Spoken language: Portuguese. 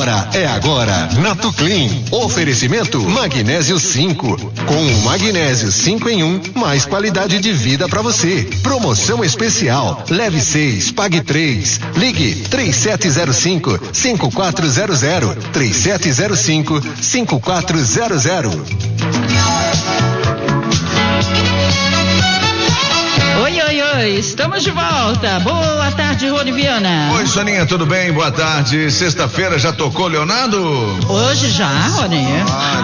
hora é agora. Nato Clean. Oferecimento Magnésio 5. Com o Magnésio 5 em 1, mais qualidade de vida para você. Promoção especial. Leve 6, pague 3. Ligue 3705-5400. 3705-5400. Oi, estamos de volta. Boa tarde, Rony Viana. Oi, Soninha, tudo bem? Boa tarde. Sexta-feira já tocou, Leonardo? Hoje já, Rony.